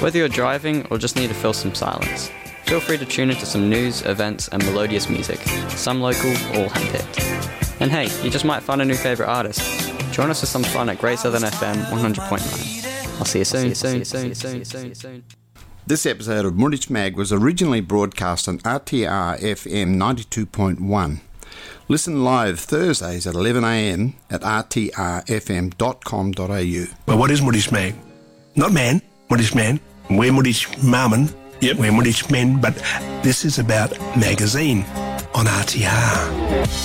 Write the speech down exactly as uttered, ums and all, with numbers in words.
Whether you're driving or just need to fill some silence, feel free to tune into some news, events and melodious music, some local, all handpicked. And hey, you just might find a new favourite artist. Join us for some fun at Great Southern F M one hundred point nine. I'll see you soon, soon, soon, soon, soon, soon. This episode of Moorish Mag was originally broadcast on R T R F M ninety-two point one. Listen live Thursdays at eleven a m at r t r f m dot com dot a u. Well, what is Moorish Mag? Not man, Moorish man. We're Moorish Marmon. Yep, we're Moorish men, but this is about magazine on R T R.